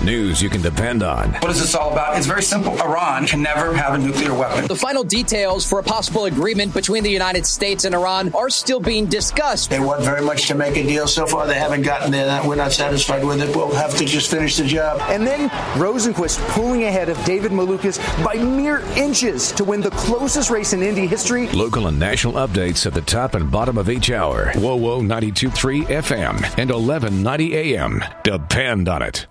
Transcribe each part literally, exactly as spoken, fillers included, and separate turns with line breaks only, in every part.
News you can depend on.
What is this all about? It's very simple. Iran can never have a nuclear weapon.
The final details for a possible agreement between the United States and Iran are still being discussed.
They want very much to make a deal. So far, they haven't gotten there. We're not satisfied with it. We'll have to just finish the job.
And then Rosenquist pulling ahead of David Malukas by mere inches to win the closest race in Indy history.
Local and national updates at the top and bottom of each hour. Whoa, whoa, ninety-two point three F M and eleven ninety A M. Depend on it.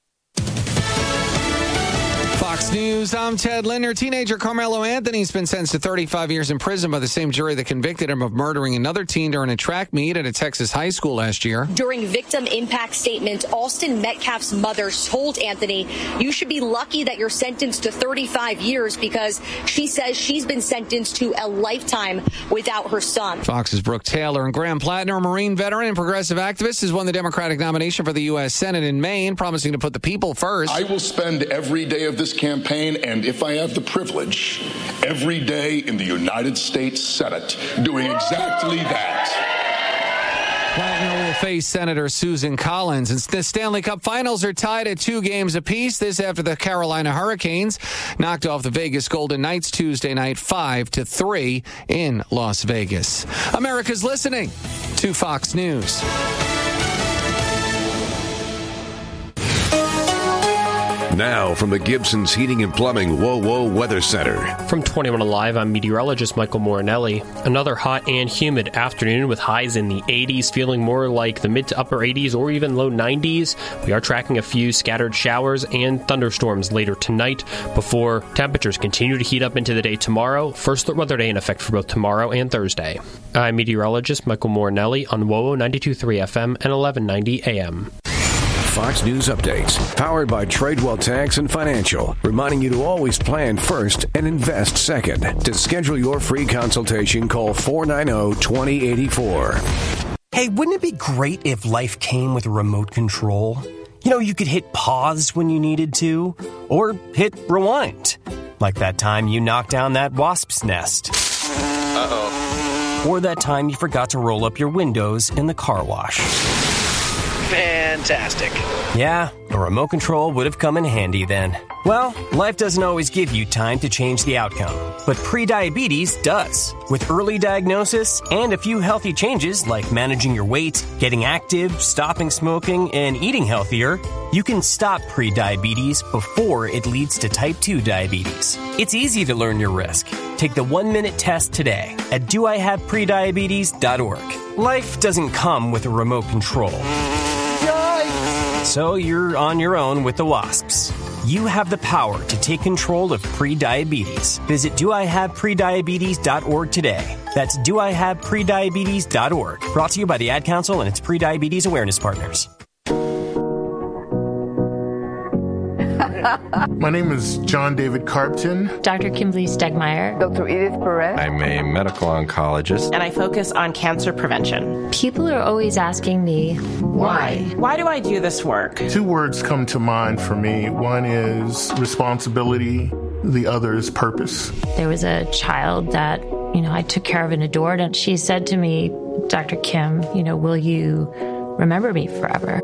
Fox News, I'm Ted Linder. Teenager Carmelo Anthony's been sentenced to thirty-five years in prison by the same jury that convicted him of murdering another teen during a track meet at a Texas high school last year.
During victim impact statement, Austin Metcalf's mother told Anthony, "You should be lucky that you're sentenced to thirty-five years because she says she's been sentenced to a lifetime without her son."
Fox's Brooke Taylor. And Graham Plattner, a Marine veteran and progressive activist, has won the Democratic nomination for the U S Senate in Maine, promising to put the people first.
I will spend every day of this campaign, and if I have the privilege, every day in the United States Senate doing exactly that.
Plattner will face Senator Susan Collins. And the Stanley Cup Finals are tied at two games apiece. This after the Carolina Hurricanes knocked off the Vegas Golden Knights Tuesday night five to three in Las Vegas. America's listening to Fox News.
Now from the Gibson's Heating and Plumbing Whoa Whoa Weather Center.
From twenty-one Alive, I'm meteorologist Michael Morinelli. Another hot and humid afternoon with highs in the eighties, feeling more like the mid to upper eighties or even low nineties. We are tracking a few scattered showers and thunderstorms later tonight before temperatures continue to heat up into the day tomorrow. First weather day in effect for both tomorrow and Thursday. I'm meteorologist Michael Morinelli on W O O ninety-two point three F M and eleven ninety A M.
Fox News updates, powered by Tradewell Tax and Financial, reminding you to always plan first and invest second. To schedule your free consultation, call four nine zero, two zero eight four.
Hey, wouldn't it be great if life came with a remote control? You know, you could hit pause when you needed to, or hit rewind. Like that time you knocked down that wasp's nest. Uh-oh. Or that time you forgot to roll up your windows in the car wash.
Fantastic.
Yeah, a remote control would have come in handy then. Well, life doesn't always give you time to change the outcome, but prediabetes does. With early diagnosis and a few healthy changes like managing your weight, getting active, stopping smoking, and eating healthier, you can stop prediabetes before it leads to type two diabetes. It's easy to learn your risk. Take the one-minute test today at do I have prediabetes dot org. Life doesn't come with a remote control. So you're on your own with the wasps. You have the power to take control of prediabetes. Visit do I have prediabetes dot org today. That's do I have prediabetes dot org. Brought to you by the Ad Council and its prediabetes awareness partners.
My name is John David Carpton.
Doctor Kimberly Stegmeyer.
Doctor Edith Perez.
I'm a medical oncologist.
And I focus on cancer prevention.
People are always asking me, why?
Why do I do this work?
Two words come to mind for me. One is responsibility. The other is purpose.
There was a child that, you know, I took care of and adored, and she said to me, Doctor Kim, you know, will you remember me forever?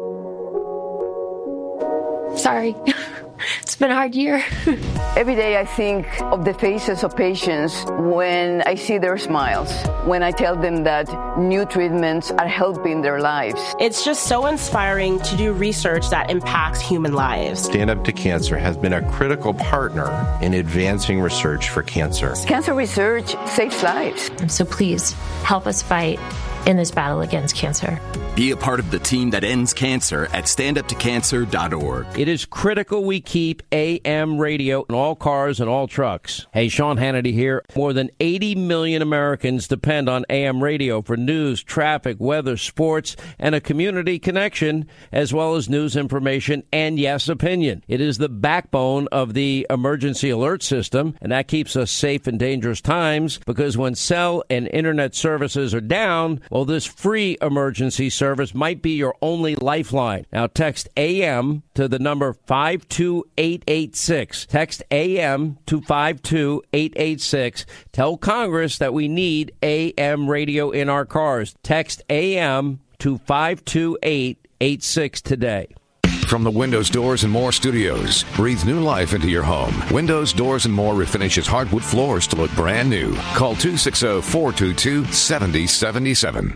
Sorry. It's been a hard year.
Every day I think of the faces of patients when I see their smiles, when I tell them that new treatments are helping their lives.
It's just so inspiring to do research that impacts human lives.
Stand Up to Cancer has been a critical partner in advancing research for cancer.
Cancer research saves lives.
So please help us fight in this battle against cancer.
Be a part of the team that ends cancer at stand up to cancer dot org.
It is critical we keep A M radio in all cars and all trucks. Hey, Sean Hannity here. More than eighty million Americans depend on A M radio for news, traffic, weather, sports, and a community connection, as well as news information and, yes, opinion. It is the backbone of the emergency alert system, and that keeps us safe in dangerous times, because when cell and internet services are down, well, this free emergency service might be your only lifeline. Now, text A M to the number five two eight eight six. Text A M to five two eight eight six. Tell Congress that we need A M radio in our cars. Text A M to five two eight eight six today.
From the Windows, Doors, and More studios, breathe new life into your home. Windows, Doors, and More refinishes hardwood floors to look brand new. Call two six zero, four two two, seven zero seven seven.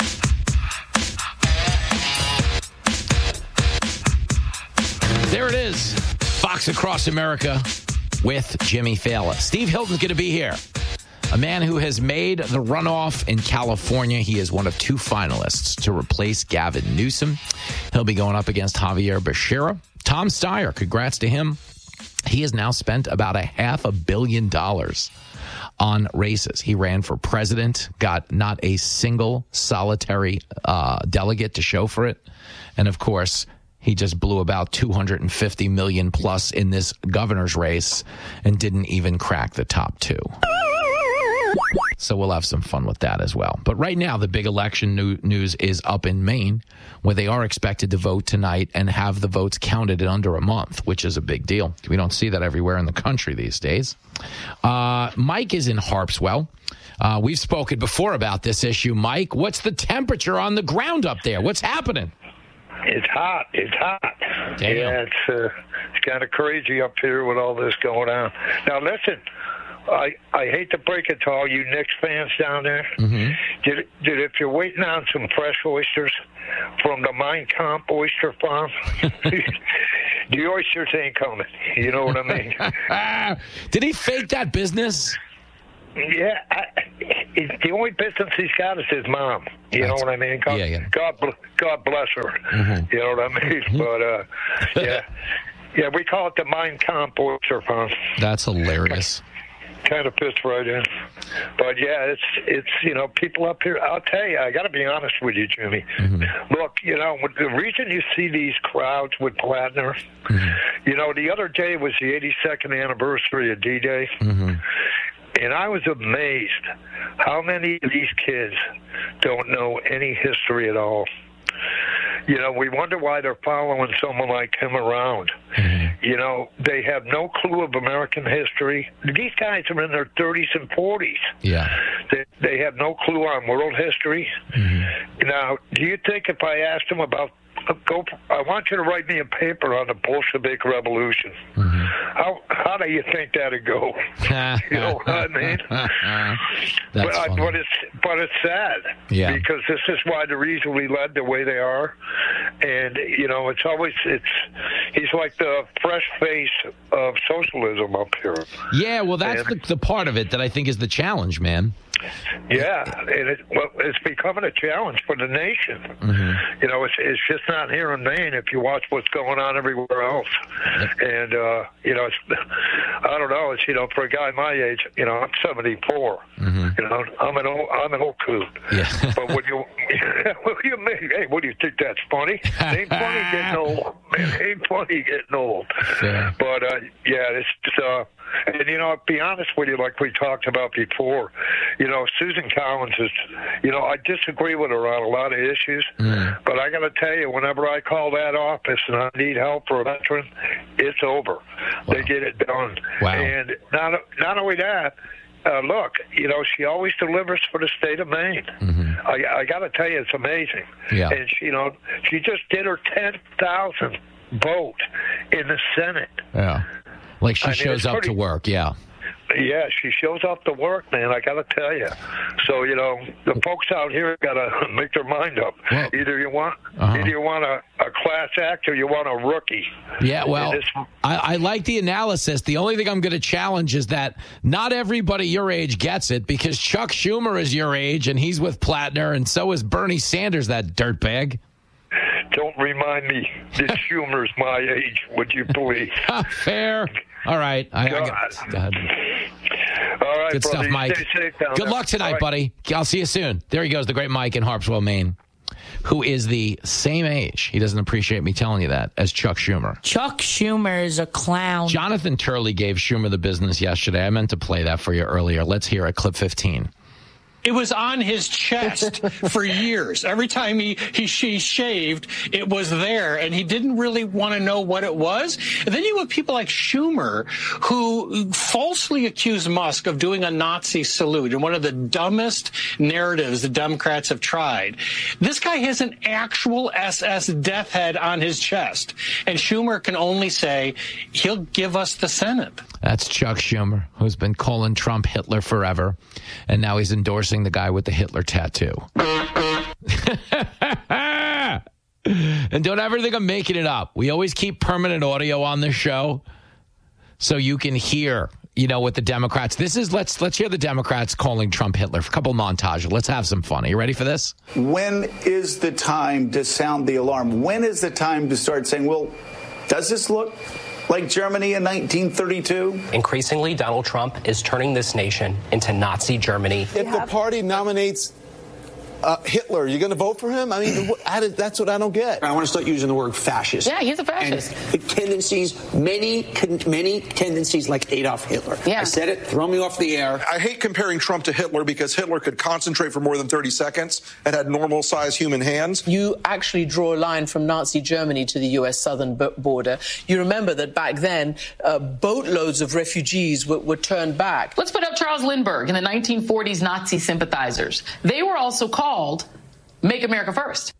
There it is. Fox Across America with Jimmy Fallon. Steve Hilton's going to be here. A man who has made the runoff in California. He is one of two finalists to replace Gavin Newsom. He'll be going up against Javier Becerra. Tom Steyer, congrats to him. He has now spent about a half a billion dollars on races. He ran for president, got not a single solitary uh, delegate to show for it. And of course, he just blew about two hundred fifty million plus in this governor's race and didn't even crack the top two. So we'll have some fun with that as well. But right now, the big election new- news is up in Maine, where they are expected to vote tonight and have the votes counted in under a month, which is a big deal. We don't see that everywhere in the country these days. Uh, Mike is in Harpswell. Uh, we've spoken before about this issue. Mike, what's the temperature on the ground up there? What's happening?
It's hot. It's hot.
Damn.
Yeah, it's, uh, it's kind of crazy up here with all this going on. Now, listen. I, I hate to break it to all you Knicks fans down there.
Mm-hmm.
Did, did if you're waiting on some fresh oysters from the Mein Kampf oyster farm, the oysters ain't coming. You know what I mean?
Did he fake that business?
Yeah, I, it, the only business he's got is his mom. You That's, know what I mean? God,
yeah, yeah.
God, God bless her.
Mm-hmm.
You know what I mean? But uh, yeah, yeah, we call it the Mein Kampf oyster farm.
That's hilarious.
Kind of fits right in. But yeah, it's, it's you know, people up here, I'll tell you, I got to be honest with you, Jimmy.
Mm-hmm.
Look, you know, the reason you see these crowds with Plattner,
mm-hmm.
you know, the other day was the eighty-second anniversary of D-Day.
Mm-hmm.
And I was amazed how many of these kids don't know any history at all. You know, we wonder why they're following someone like him around.
Mm-hmm.
You know, they have no clue of American history. These guys are in their thirties and forties.
Yeah.
They, they have no clue on world history.
Mm-hmm.
Now, do you think if I asked them about, go, I want you to write me a paper on the Bolshevik Revolution.
Mm-hmm.
How how do you think that'd go? You know what I mean?
That's
but, I,
funny.
but it's but it's sad.
Yeah.
Because this is why they're easily led the way they are, and you know it's always it's he's like the fresh face of socialism up here.
Yeah, well, that's
and,
the, the part of it that I think is the challenge, man.
Yeah, and it, well, it's becoming a challenge for the nation.
Mm-hmm.
You know, it's it's just not here in Maine. If you watch what's going on everywhere else, and uh, you know, it's I don't know. It's you know, for a guy my age, you know, I'm seventy-four.
Mm-hmm.
You know, I'm an old I'm an old coot.
Yeah.
But when you what do you mean? Hey, what do you think that's funny? It ain't funny getting old. It ain't funny getting old.
Yeah.
But uh, yeah, it's just, uh, and you know, to be honest with you, like we talked about before, you know, Susan Collins is, you know, I disagree with her on a lot of issues,
mm.
but I got to tell you, whenever I call that office and I need help for a veteran, it's over. Wow. They get it done.
Wow.
And not not only that, uh, look, you know, she always delivers for the state of Maine.
Mm-hmm.
I, I got to tell you, it's amazing.
Yeah.
And she, you know, she just did her ten thousandth vote in the Senate.
Yeah. Like she
I mean,
shows up
pretty,
to work, yeah.
Yeah, she shows up to work, man, I got to tell you. So, you know, the folks out here got to make their mind up.
Well,
either you want
uh-huh.
either you want a, a class act or you want a rookie.
Yeah, well,
this,
I, I like the analysis. The only thing I'm going to challenge is that not everybody your age gets it, because Chuck Schumer is your age, and he's with Plattner, and so is Bernie Sanders, that dirtbag.
Don't remind me that Schumer's my age, would you please?
Fair. All right. I,
God.
I got, God.
All right,
Good
brother.
stuff, Mike.
Stay safe down
Good
there.
luck tonight,
right.
buddy. I'll see you soon. There he goes, the great Mike in Harpswell, Maine, who is the same age, he doesn't appreciate me telling you that, as Chuck Schumer.
Chuck Schumer is a clown.
Jonathan Turley gave Schumer the business yesterday. I meant to play that for you earlier. Let's hear it. Clip fifteen.
It was on his chest for years. Every time he, he she shaved, it was there, and he didn't really want to know what it was. And then you have people like Schumer, who falsely accused Musk of doing a Nazi salute in one of the dumbest narratives the Democrats have tried. This guy has an actual S S death head on his chest, and Schumer can only say he'll give us the Senate.
That's Chuck Schumer, who's been calling Trump Hitler forever, and now he's endorsing the guy with the Hitler tattoo. And don't ever think I'm making it up. We always keep permanent audio on this show so you can hear, you know, what the Democrats. This is, let's let's hear the Democrats calling Trump Hitler. A couple montages. Let's have some fun. Are you ready for this?
When is the time to sound the alarm? When is the time to start saying, well, does this look like Germany in nineteen thirty-two?
Increasingly, Donald Trump is turning this nation into Nazi Germany.
If the party nominates uh, Hitler, you're going to vote for him? I mean, what, I, that's what I don't get.
I want to start using the word fascist.
Yeah, he's a fascist.
And tendencies, many, many tendencies like Adolf Hitler.
Yeah.
I said it, throw me off the air.
I hate comparing Trump to Hitler because Hitler could concentrate for more than thirty seconds and had normal-sized human hands.
You actually draw a line from Nazi Germany to the U S southern border. You remember that back then, uh, boatloads of refugees were, were turned back.
Let's put up Charles Lindbergh and the nineteen forties Nazi sympathizers. They were also called Make America First.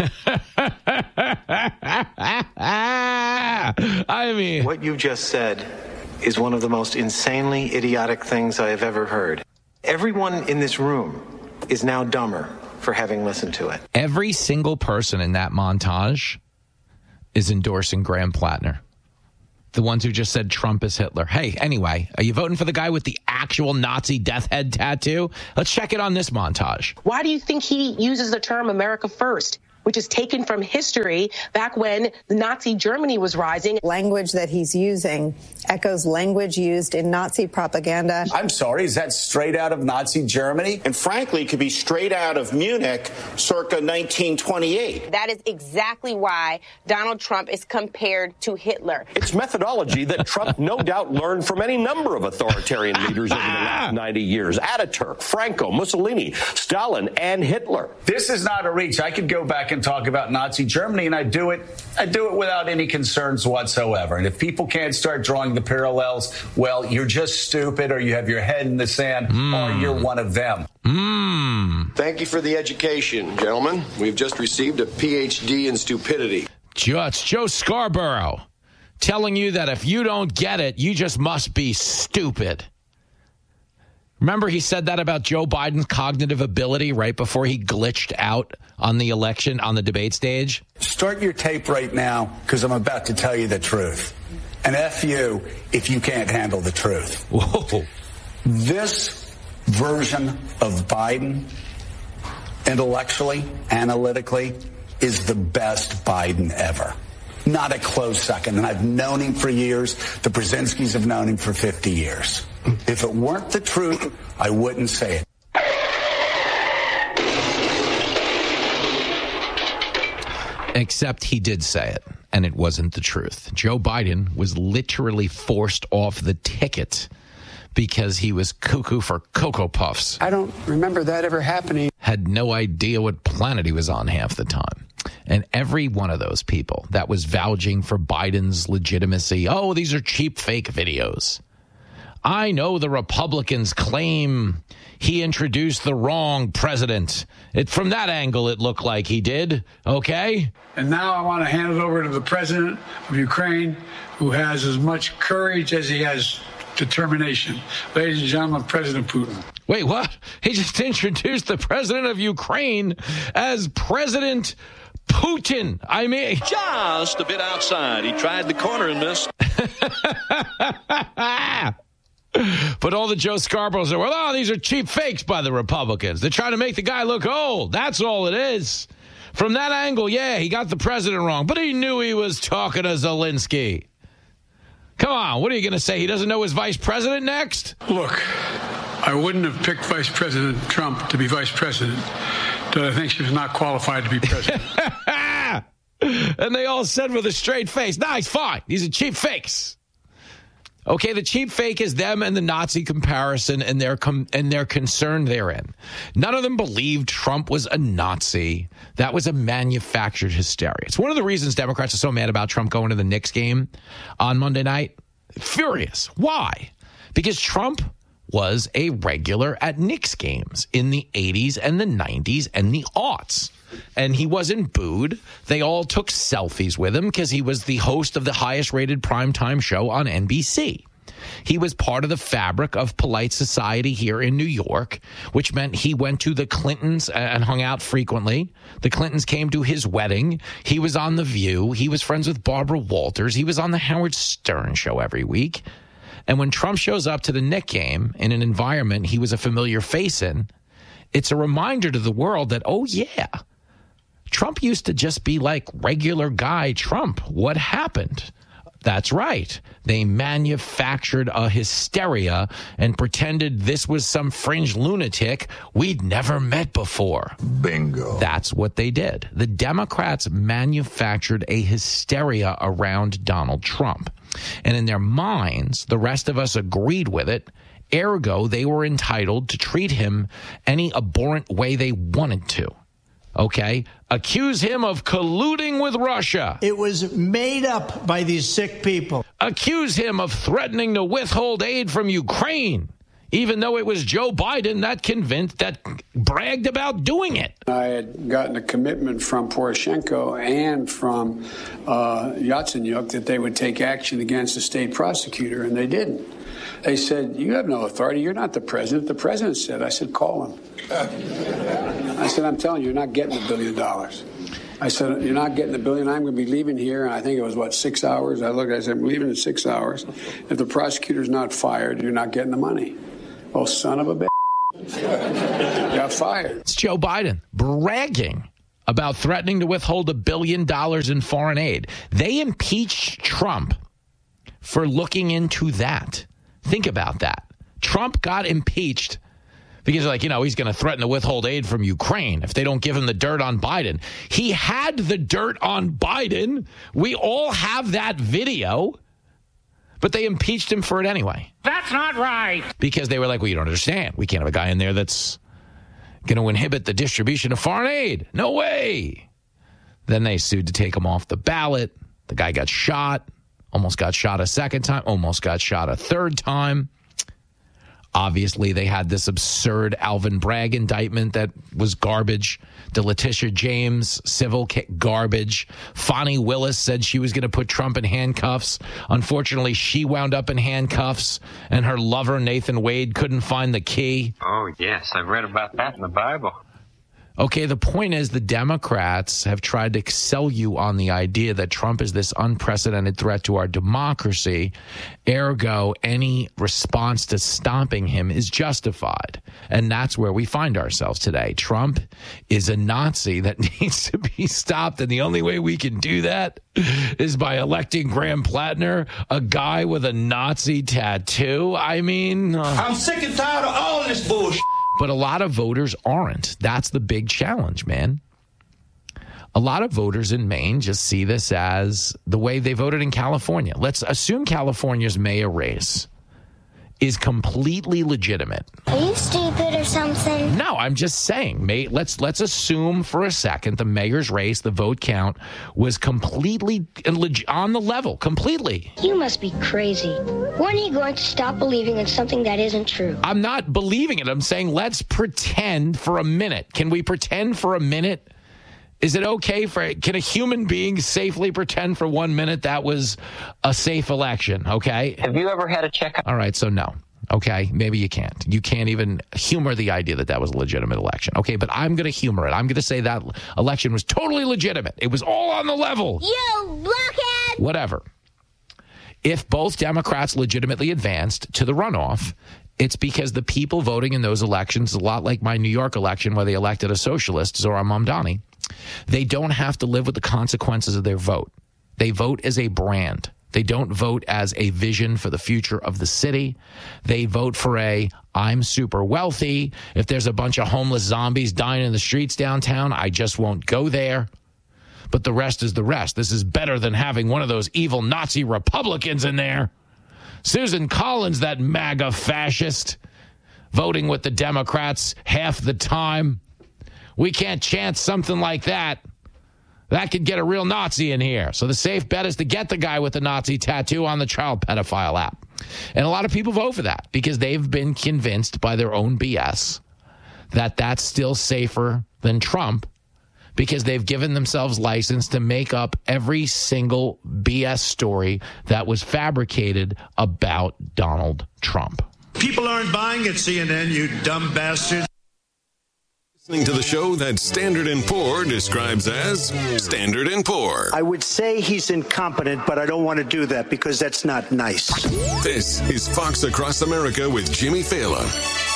I mean,
what you just said is one of the most insanely idiotic things I have ever heard. Everyone in this room is now dumber for having listened to it.
Every single person in that montage is endorsing Graham Plattner. The ones who just said Trump is Hitler. Hey, anyway, are you voting for the guy with the actual Nazi death head tattoo? Let's check it on this montage.
Why do you think he uses the term America First, which is taken from history back when Nazi Germany was rising?
Language that he's using echoes language used in Nazi propaganda.
I'm sorry, is that straight out of Nazi Germany? And frankly, it could be straight out of Munich circa nineteen twenty-eight.
That is exactly why Donald Trump is compared to Hitler.
It's methodology that Trump no doubt learned from any number of authoritarian leaders over the last ninety years. Ataturk, Franco, Mussolini, Stalin, and Hitler.
This is not a reach. I could go back and talk about Nazi Germany, and I do it I do it without any concerns whatsoever. And if people can't start drawing the parallels, well, you're just stupid, or you have your head in the sand, mm. or you're one of them.
Mm.
Thank you for the education, gentlemen. We've just received a P H D in stupidity.
It's Joe Scarborough telling you that if you don't get it, you just must be stupid. Remember he said that about Joe Biden's cognitive ability right before he glitched out on the election, on the debate stage?
Start your tape right now, because I'm about to tell you the truth. And F you if you can't handle the truth.
Whoa.
This version of Biden, intellectually, analytically, is the best Biden ever. Not a close second. And I've known him for years. The Brzezinskis have known him for fifty years. If it weren't the truth, I wouldn't say it.
Except he did say it, and it wasn't the truth. Joe Biden was literally forced off the ticket because he was cuckoo for Cocoa Puffs.
I don't remember that ever happening.
Had no idea what planet he was on half the time. And every one of those people that was vouching for Biden's legitimacy, oh, these are cheap fake videos. I know the Republicans claim he introduced the wrong president. It, from that angle, it looked like he did. Okay?
And now I want to hand it over to the president of Ukraine, who has as much courage as he has determination. Ladies and gentlemen, President Putin.
Wait, what? He just introduced the president of Ukraine as President Putin. I mean,
just a bit outside. He tried the corner and missed.
But all the Joe Scarboroughs are, well, oh, these are cheap fakes by the Republicans. They're trying to make the guy look old. That's all it is. From that angle, yeah, he got the president wrong, but he knew he was talking to Zelensky. Come on, what are you going to say? He doesn't know his vice president next?
Look, I wouldn't have picked Vice President Trump to be vice president, but I think she was not qualified to be president.
And they all said with a straight face, nah, he's fine. These are cheap fakes. Okay, the cheap fake is them and the Nazi comparison and their com- and their concern therein. None of them believed Trump was a Nazi. That was a manufactured hysteria. It's one of the reasons Democrats are so mad about Trump going to the Knicks game on Monday night. Furious. Why? Because Trump was a regular at Knicks games in the eighties and the nineties and the aughts. And he wasn't booed. They all took selfies with him because he was the host of the highest rated primetime show on N B C. He was part of the fabric of polite society here in New York, which meant he went to the Clintons and hung out frequently. The Clintons came to his wedding. He was on The View. He was friends with Barbara Walters. He was on the Howard Stern show every week. And when Trump shows up to the Knicks game in an environment he was a familiar face in, it's a reminder to the world that, oh, yeah, Trump used to just be like regular guy Trump. What happened? That's right. They manufactured a hysteria and pretended this was some fringe lunatic we'd never met before.
Bingo.
That's what they did. The Democrats manufactured a hysteria around Donald Trump. And in their minds, the rest of us agreed with it. Ergo, they were entitled to treat him any abhorrent way they wanted to. Okay? Accuse him of colluding with Russia.
It was made up by these sick people.
Accuse him of threatening to withhold aid from Ukraine, even though it was Joe Biden that convinced, that bragged about doing it.
I had gotten a commitment from Poroshenko and from uh, Yatsenyuk that they would take action against the state prosecutor, and they didn't. They said, you have no authority. You're not the president. The president said. I said, call him. I said, I'm telling you, you're not getting a billion dollars. I said, you're not getting a billion. I'm going to be leaving here. And I think it was, what, six hours? I looked, I said, I'm leaving in six hours. If the prosecutor's not fired, you're not getting the money. Oh, son of a bitch. Got fired.
It's Joe Biden bragging about threatening to withhold a billion dollars in foreign aid. They impeached Trump for looking into that. Think about that. Trump got impeached because, like, you know, he's going to threaten to withhold aid from Ukraine if they don't give him the dirt on Biden. He had the dirt on Biden. We all have that video, but they impeached him for it anyway.
That's not right.
Because they were like, well, you don't understand. We can't have a guy in there that's going to inhibit the distribution of foreign aid. No way. Then they sued to take him off the ballot. The guy got shot. Almost got shot a second time, almost got shot a third time. Obviously, they had this absurd Alvin Bragg indictment that was garbage. The Letitia James civil garbage. Fonnie Willis said she was going to put Trump in handcuffs. Unfortunately, she wound up in handcuffs, and her lover, Nathan Wade, couldn't find the key.
Oh, yes, I've read about that in the Bible.
Okay, the point is the Democrats have tried to sell you on the idea that Trump is this unprecedented threat to our democracy. Ergo, any response to stopping him is justified. And that's where we find ourselves today. Trump is a Nazi that needs to be stopped. And the only way we can do that is by electing Graham Plattner, a guy with a Nazi tattoo. I mean, uh,
I'm sick and tired of all this bullshit.
But a lot of voters aren't. That's the big challenge, man. A lot of voters in Maine just see this as the way they voted in California. Let's assume California's mayor race is completely legitimate.
Are you stupid or something?
No, I'm just saying. May, let's let's assume for a second the mayor's race, the vote count, was completely on the level, completely.
You must be crazy. When are you going to stop believing in something that isn't true?
I'm not believing it. I'm saying let's pretend for a minute. Can we pretend for a minute? Is it okay for, can a human being safely pretend for one minute that was a safe election, okay?
Have you ever had a checkup?
All right, so no. Okay, maybe you can't. You can't even humor the idea that that was a legitimate election. Okay, but I'm going to humor it. I'm going to say that election was totally legitimate. It was all on the level.
You blockhead!
Whatever. If both Democrats legitimately advanced to the runoff, it's because the people voting in those elections, a lot like my New York election where they elected a socialist, Zohran Mamdani, they don't have to live with the consequences of their vote. They vote as a brand. They don't vote as a vision for the future of the city. They vote for a, I'm super wealthy. If there's a bunch of homeless zombies dying in the streets downtown, I just won't go there. But the rest is the rest. This is better than having one of those evil Nazi Republicans in there. Susan Collins, that MAGA fascist, voting with the Democrats half the time. We can't chance something like that. That could get a real Nazi in here. So the safe bet is to get the guy with the Nazi tattoo on the child pedophile app. And a lot of people vote for that because they've been convinced by their own B S that that's still safer than Trump, because they've given themselves license to make up every single B S story that was fabricated about Donald Trump.
People aren't buying at C N N, you dumb bastards.
Listening to the show that Standard and Poor describes as Standard and Poor.
I would say he's incompetent, but I don't want to do that because that's not nice.
This is Fox Across America with Jimmy Fallon.